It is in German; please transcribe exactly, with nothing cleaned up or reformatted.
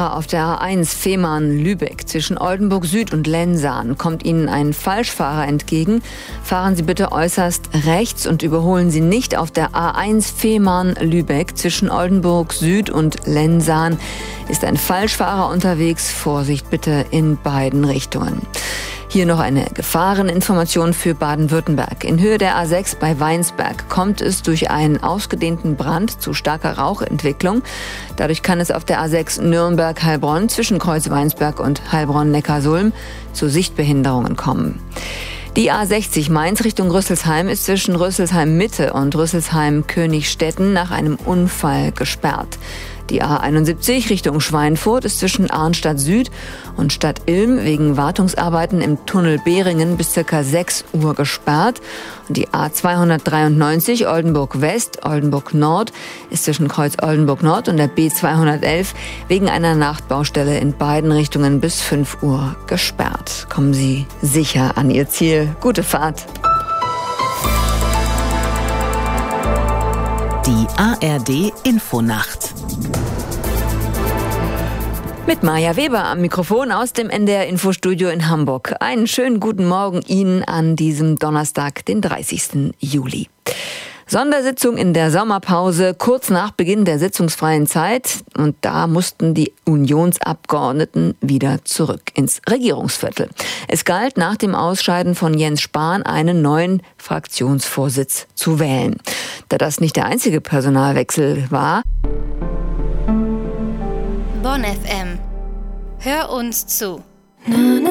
Falschfahrer auf der A eins Fehmarn-Lübeck. Zwischen Oldenburg Süd und Lensahn kommt Ihnen ein Falschfahrer entgegen. Fahren Sie bitte äußerst rechts und überholen Sie nicht auf der A eins Fehmarn-Lübeck. Zwischen Oldenburg Süd und Lensahn ist ein Falschfahrer unterwegs. Vorsicht bitte in beiden Richtungen. Hier noch eine Gefahreninformation für Baden-Württemberg. In Höhe der A sechs bei Weinsberg kommt es durch einen ausgedehnten Brand zu starker Rauchentwicklung. Dadurch kann es auf der A sechs Nürnberg-Heilbronn zwischen Kreuz Weinsberg und Heilbronn-Neckarsulm zu Sichtbehinderungen kommen. Die A sechzig Mainz Richtung Rüsselsheim ist zwischen Rüsselsheim Mitte und Rüsselsheim Königstetten nach einem Unfall gesperrt. Die A einundsiebzig Richtung Schweinfurt ist zwischen Arnstadt Süd und Stadt Ilm wegen Wartungsarbeiten im Tunnel Behringen bis ca. sechs Uhr gesperrt. Und die A zweihundertdreiundneunzig Oldenburg West, Oldenburg Nord ist zwischen Kreuz Oldenburg Nord und der B zweihundertelf wegen einer Nachtbaustelle in beiden Richtungen bis fünf Uhr gesperrt. Kommen Sie sicher an Ihr Ziel. Gute Fahrt! Die A R D Infonacht. Mit Maja Weber am Mikrofon aus dem N D R Infostudio in Hamburg. Einen schönen guten Morgen Ihnen an diesem Donnerstag, den dreißigsten Juli. Sondersitzung in der Sommerpause, kurz nach Beginn der sitzungsfreien Zeit. Und da mussten die Unionsabgeordneten wieder zurück ins Regierungsviertel. Es galt nach dem Ausscheiden von Jens Spahn einen neuen Fraktionsvorsitz zu wählen. Da das nicht der einzige Personalwechsel war. Bonn F M. Hör uns zu. Na, na.